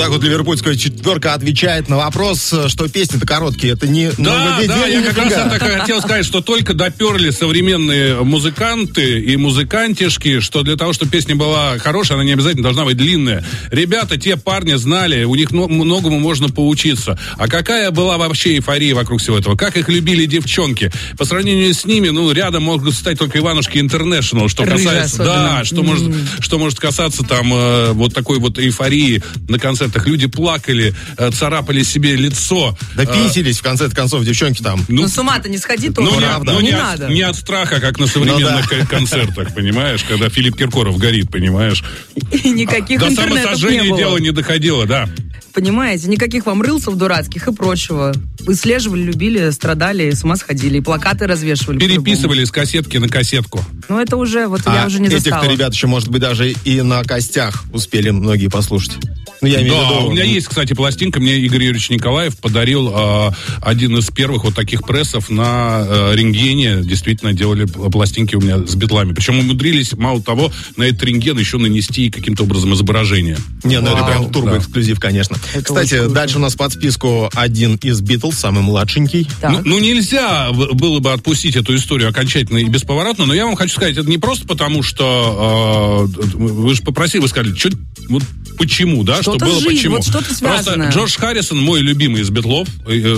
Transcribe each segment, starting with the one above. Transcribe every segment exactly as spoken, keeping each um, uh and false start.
так вот ливерпульская четверка отвечает на вопрос, что песни-то короткие. Это не Да, да, я как раз это хотел сказать, что только доперли современные музыканты и музыкантишки, что для того, чтобы песня была хорошая, она не обязательно должна быть длинная. Ребята, те парни знали, у них многому можно поучиться. А какая была вообще эйфория вокруг всего этого? Как их любили девчонки? По сравнению с ними, ну, рядом могут стать только Иванушки Интернешнл, что Рыжая касается... особенно. Да, что, mm-hmm. может, что может касаться там э, вот такой вот эйфории на концертах. Люди плакали, э, царапали себе лицо. Да писились, в конце концов, девчонки там. Ну, ну с ума-то не сходи тоже. Ну, Правда. ну, не, не, надо. От, не от страха, как на современных ну, да. концертах, понимаешь? Когда Филипп Киркоров горит, понимаешь? И никаких а, интернетов до самосожжения не было. дело не доходило, да. Понимаете, никаких вам рылсов дурацких и прочего. Выслеживали, любили, страдали, с ума сходили. И плакаты развешивали. Переписывали с кассетки на кассетку. Ну, это уже, вот а я уже не застала. Этих-то ребят еще, может быть, даже и на костях успели многие послушать. Ну, я имею да, в виду... у меня есть, кстати, пластинка. Мне Игорь Юрьевич Николаев подарил э, один из первых вот таких прессов на э, рентгене. Действительно, делали пластинки у меня с битлами. Причем умудрились, мало того, на этот рентген еще нанести каким-то образом изображение. Не, ну Вау. это прям турбоэксклюзив, конечно. Это Кстати, дальше у нас под списку один из Битлз, самый младшенький. Ну, ну, нельзя было бы отпустить эту историю окончательно и бесповоротно, но я вам хочу сказать, это не просто потому, что э, вы же попросили, вы сказали, что, вот почему, да? Что-то что было жизнь, почему. Вот что-то связанное. Просто Джордж Харрисон мой любимый из битлов.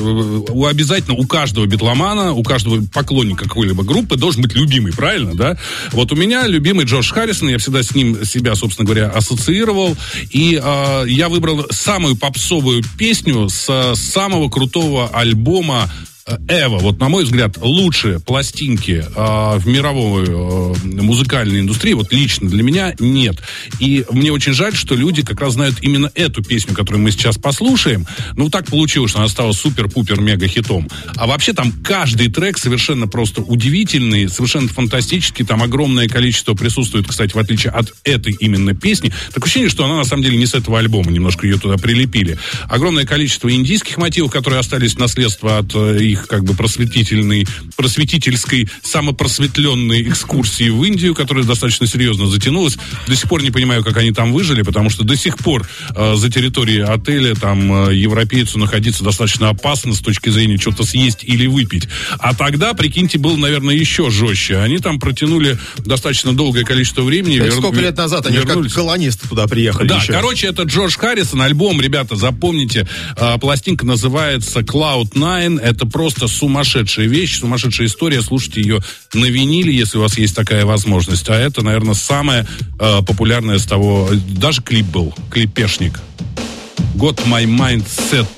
У обязательно у каждого битломана, у каждого поклонника какой-либо группы должен быть любимый, правильно, да? Вот у меня любимый Джордж Харрисон, я всегда с ним себя, собственно говоря, ассоциировал. И э, я выбрал самую попсовую песню с самого крутого альбома Эва. Вот, на мой взгляд, лучшие пластинки э, в мировой э, музыкальной индустрии, вот лично для меня, нет. И мне очень жаль, что люди как раз знают именно эту песню, которую мы сейчас послушаем. Ну, так получилось, что она стала супер-пупер-мега-хитом. А вообще там каждый трек совершенно просто удивительный, совершенно фантастический. Там огромное количество присутствует, кстати, в отличие от этой именно песни. Такое ощущение, что она, на самом деле, не с этого альбома. Немножко ее туда прилепили. Огромное количество индийских мотивов, которые остались в наследство от э, их как бы просветительной, просветительской, самопросветленной экскурсии в Индию, которая достаточно серьезно затянулась. До сих пор не понимаю, как они там выжили, потому что до сих пор э, за территорией отеля там э, европейцу находиться достаточно опасно с точки зрения что-то съесть или выпить. А тогда, прикиньте, было, наверное, еще жестче. Они там протянули достаточно долгое количество времени. Вер... Сколько лет назад они вернулись. Как колонисты туда приехали. Да, еще. Короче, это Джордж Харрисон, альбом, ребята, запомните, э, пластинка называется клауд найн. Это просто Просто сумасшедшая вещь, сумасшедшая история. Слушайте ее на виниле, если у вас есть такая возможность. А это, наверное, самое э, популярное с того... Даже клип был, клипешник. Got my mind set